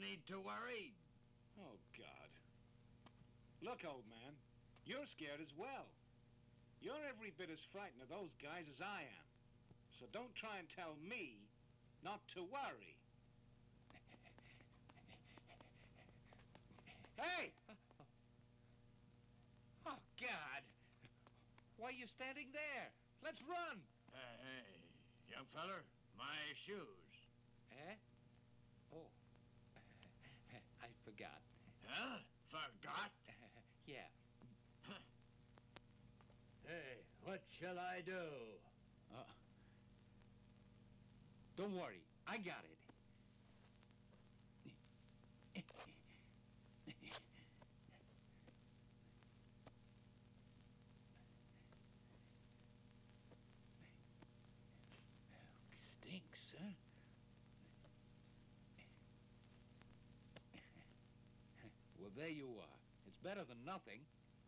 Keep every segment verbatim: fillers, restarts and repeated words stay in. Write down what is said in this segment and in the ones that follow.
need to worry. Oh, God. Look, old man, you're scared as well. You're every bit as frightened of those guys as I am. So don't try and tell me not to worry. Hey! Oh, God! Why are you standing there? Let's run! Uh, hey, young feller, my shoes. Eh? Oh, I forgot. Huh? Forgot? Yeah. Hey, what shall I do? Uh, don't worry, I got it. Stinks, huh? Well, there you are. It's better than nothing.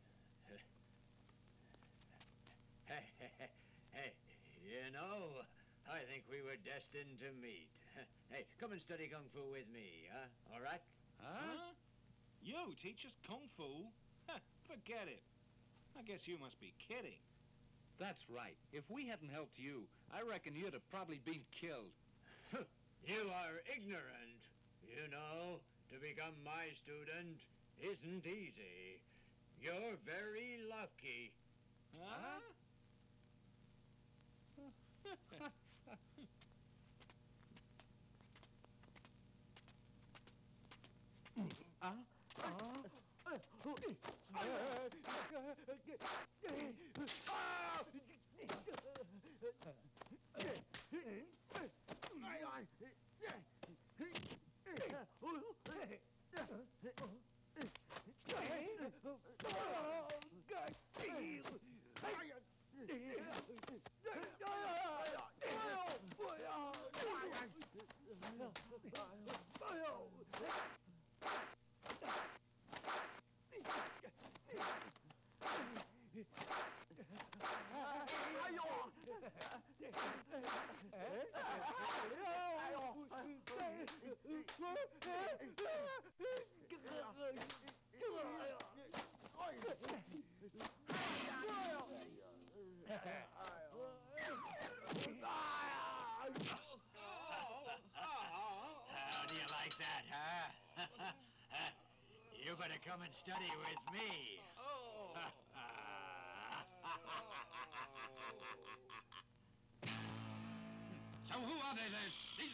Hey, hey, you know, I think we were destined to meet. Hey, come and study Kung Fu with me, huh? All right? Huh? Huh? You teach us Kung Fu? Huh, forget it. I guess you must be kidding. That's right. If we hadn't helped you, I reckon you'd have probably been killed. You are ignorant. You know, to become my student isn't easy. You're very lucky. Huh? How do you like that, huh? You better come and study with me. So who are they then? These